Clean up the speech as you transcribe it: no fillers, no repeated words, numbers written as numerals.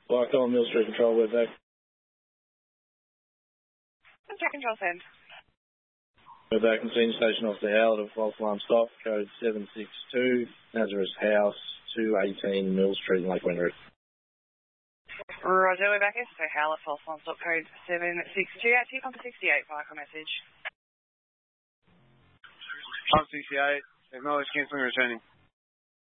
Blackall Mill Street Control, we're back. Track Control, send. We're back in Senior Station Officer Howard of false alarm stop, code 762, Nazareth House, 218 Mill Street, Lake Wendouree. Roger, we're back in. So Howard, false alarm stop, code 762, out to you, pump 68, fire message. Pump 68, acknowledge cancelling returning.